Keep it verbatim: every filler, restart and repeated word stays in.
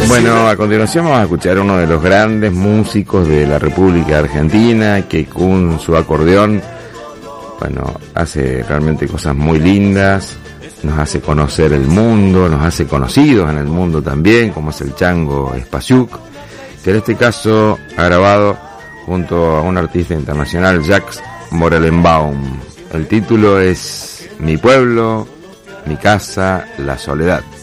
Bueno, a continuación vamos a escuchar a uno de los grandes músicos de la República Argentina, que con su acordeón, bueno, hace realmente cosas muy lindas, nos hace conocer el mundo, nos hace conocidos en el mundo también, como es el Chango Spasiuk, que en este caso ha grabado junto a un artista internacional, Jacques Morellenbaum. El título es Mi pueblo, mi casa, la soledad.